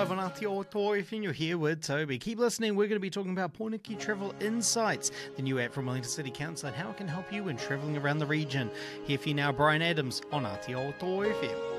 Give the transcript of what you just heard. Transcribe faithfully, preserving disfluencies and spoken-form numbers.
five on Aotearoa F M. You're here with Toby. Keep listening. We're going to be talking about Pōneke Travel Insights, the new app from Wellington City Council, and how it can help you when travelling around the region. Here for you now, Brian Adams on Aotearoa F M.